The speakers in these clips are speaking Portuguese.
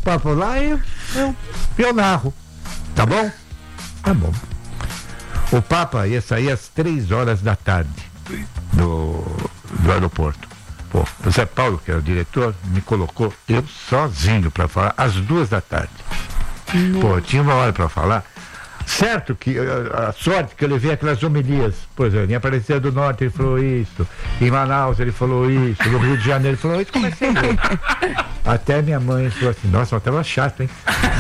papo lá e eu narro. Tá bom? Tá bom. O Papa ia sair às 3h da tarde do aeroporto. Pô, o Zé Paulo, que era o diretor, me colocou eu sozinho para falar às 2h da tarde. Pô, tinha uma hora para falar. Certo que a sorte que eu levei aquelas homilias, por exemplo, em Aparecida do Norte ele falou isso, em Manaus ele falou isso, no Rio de Janeiro ele falou isso, comecei a ler. Até minha mãe falou assim, nossa, mas tava chato, hein?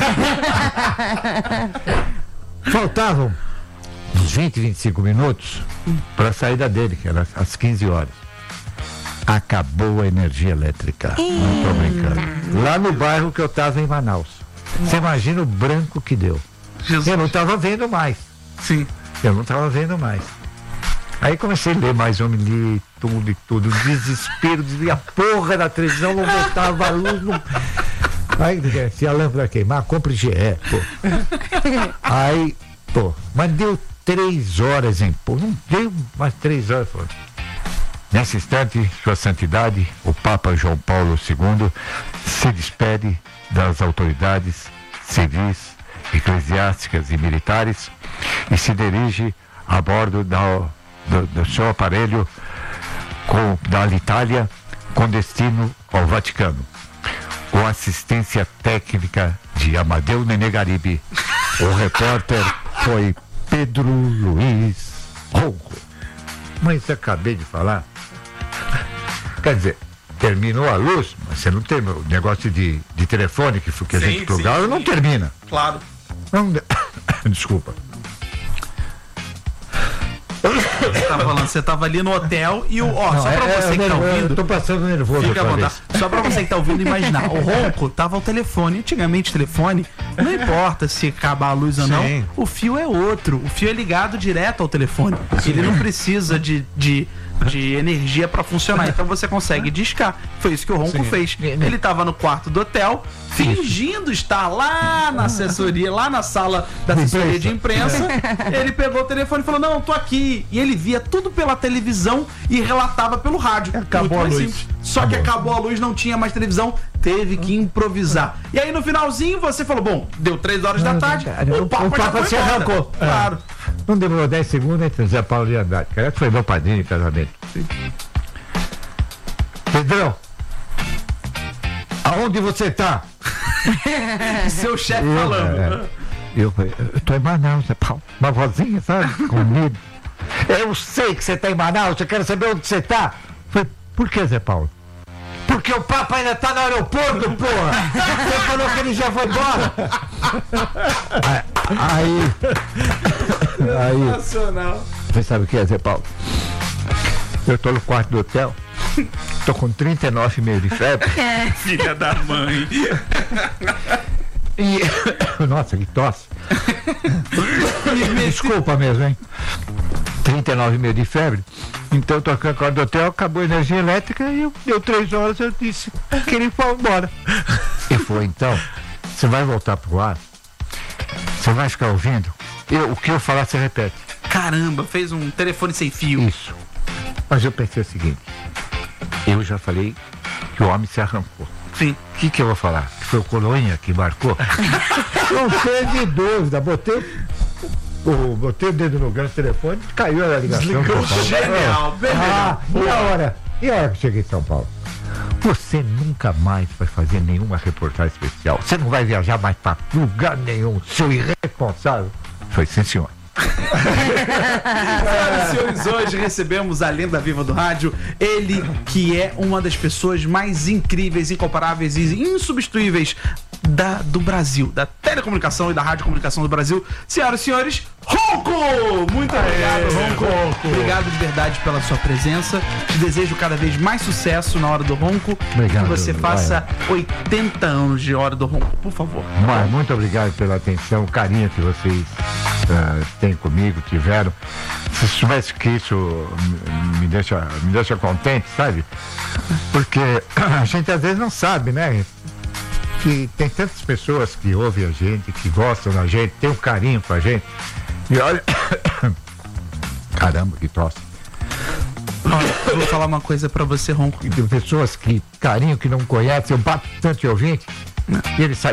Faltavam uns 20, 25 minutos para a saída dele, que era às 15h. Acabou a energia elétrica. Não tô brincando. Lá no bairro que eu tava em Manaus. Você imagina o branco que deu. Jesus. Eu não estava vendo mais. Sim. Eu não estava vendo mais. Aí comecei a ler mais li tudo e tudo. Desespero, dizia a porra da televisão, não botava a luz. Não... Aí, se a lâmpada queimar, compre GE, pô. Aí, pô, mas deu 3 horas em pô. Não deu mais 3 horas, pô. Nesse instante, Sua Santidade, o Papa João Paulo II, se despede das autoridades civis, eclesiásticas e militares e se dirige a bordo do seu aparelho da Alitalia com destino ao Vaticano, com assistência técnica de Amadeu Nenegaribe. O repórter foi Pedro Luiz Ronco. Mas acabei de falar. Quer dizer, terminou a luz, mas você não tem o negócio de telefone que a gente plugava, não termina. Claro. Não, desculpa. Você tava ali no hotel e só pra você que tá ouvindo. Eu tô passando nervoso. Fica à vontade. Só pra você que tá ouvindo imaginar. O Ronco tava ao telefone. Antigamente, telefone, não importa se acabar a luz ou não, o fio é outro. O fio é ligado direto ao telefone. Ele não precisa de energia para funcionar, então você consegue discar. Foi isso que o Ronco fez. Ele estava no quarto do hotel, fingindo estar lá na assessoria, lá na sala da assessoria de imprensa. Ele pegou o telefone e falou, não, tô aqui. E ele via tudo pela televisão e relatava pelo rádio. Acabou a luz. Só que acabou a luz, não tinha mais televisão, teve que improvisar. E aí no finalzinho você falou, bom, deu 3h da tarde, o Papa se arrancou. Claro. Não demorou 10 segundos entre Zé Paulo e Andrade. Cara, foi meu padrinho de casamento. Pedrão, aonde você tá? Seu chefe falando. Eu tô em Manaus, Zé Paulo. Uma vozinha, sabe? Comigo. Eu sei que você tá em Manaus, eu quero saber onde você tá. Falei, por que, Zé Paulo? Porque o Papa ainda tá no aeroporto, porra! Você falou que ele já foi embora! Aí. Nacional. Você sabe o que é, Zé Paulo? Eu tô no quarto do hotel, tô com 39,5 de febre. Filha da mãe. E. Nossa, que tosse! Desculpa mesmo, hein? 39,5 de febre. Então eu tô aqui no quarto do hotel, acabou a energia elétrica e deu 3 horas, eu disse que ele foi embora. E foi, então, você vai voltar pro ar, você vai ficar ouvindo, o que eu falar você repete. Caramba, fez um telefone sem fio. Isso. Mas eu pensei o seguinte, eu já falei que o homem se arrancou. Sim. O que eu vou falar? Que foi o Colônia que marcou? Não teve dúvida, botei o dedo no gancho do telefone, caiu a ligação. Genial, beleza. E a hora que cheguei em São Paulo? Você nunca mais vai fazer nenhuma reportagem especial. Você não vai viajar mais para lugar nenhum, seu irresponsável. Foi sim, senhor. Senhoras e senhores, hoje recebemos a lenda viva do rádio, ele que é uma das pessoas mais incríveis, incomparáveis e insubstituíveis do Brasil, da telecomunicação e da radiocomunicação do Brasil. Senhoras e senhores, Ronco! Muito obrigado, Ronco. Obrigado de verdade pela sua presença. Te desejo cada vez mais sucesso na Hora do Ronco. Obrigado, que você faça 80 anos de Hora do Ronco, por favor. Mas muito obrigado pela atenção, o carinho que vocês têm comigo, tiveram. Se soubesse que isso me deixa contente, sabe? Porque a gente às vezes não sabe, né? Que tem tantas pessoas que ouvem a gente, que gostam da gente, tem um carinho com a gente. E olha, caramba, que tosse. Olha, eu vou falar uma coisa pra você, Ronco. Tem pessoas que carinho, que não conhecem, eu bato tanto ouvinte, e ele sabe.